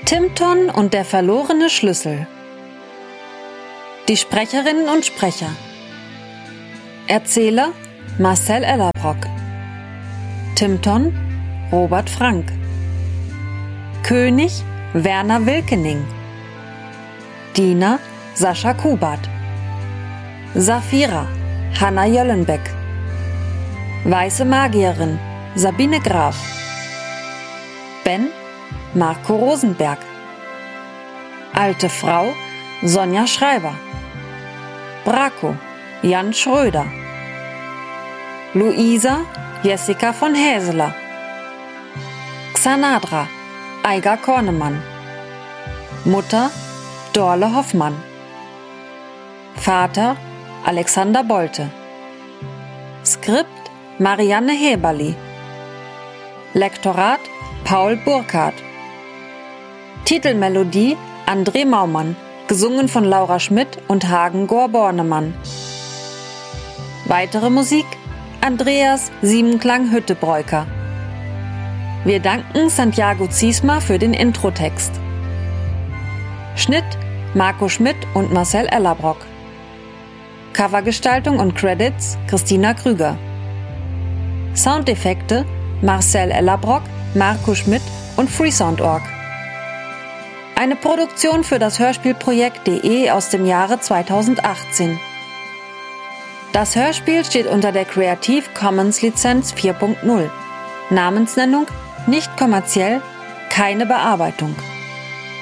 Timton und der verlorene Schlüssel. Die Sprecherinnen und Sprecher: Erzähler Marcel Ellerbrock, Timton Robert Frank, König Werner Wilkening, Diener Sascha Kubat, Saphira Hanna Jöllenbeck, Weiße Magierin Sabine Graf, Ben Marco Rosenberg, Alte Frau Sonja Schreiber, Braco Jan Schröder, Luisa Jessica von Häseler, Xanadra Eiger Kornemann, Mutter Dorle Hoffmann, Vater Alexander Bolte, Skript Marianne Heberli, Lektorat Paul Burkhardt, Titelmelodie André Maumann, gesungen von Laura Schmidt und Hagen Gohr-Bornemann. Weitere Musik Andreas Siebenklang-Hüttebreuker. Wir danken Santiago Ziesmer für den Introtext. Schnitt Marco Schmidt und Marcel Ellerbrock. Covergestaltung und Credits Christina Krüger. Soundeffekte Marcel Ellerbrock, Marco Schmidt und Freesound.org. Eine Produktion für das Hörspielprojekt.de aus dem Jahre 2018. Das Hörspiel steht unter der Creative Commons Lizenz 4.0. Namensnennung nicht kommerziell, keine Bearbeitung.